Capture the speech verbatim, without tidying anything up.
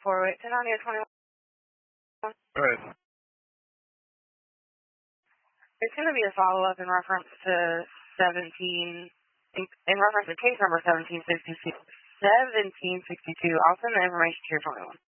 four eight ten on your twenty-one. All right. It's going to be a follow-up in reference to seventeen, in, in reference to case number seventeen sixty-two. seventeen sixty-two. I'll send the information to your twenty-one.